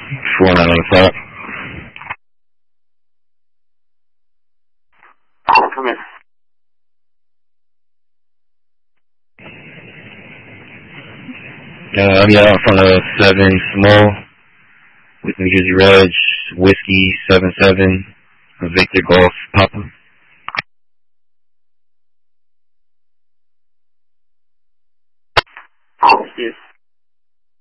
49 on the flat. Come in. I'm out in front of 7 small with New Jersey Reg, Whiskey 77, Victor Golf Papa. Yes.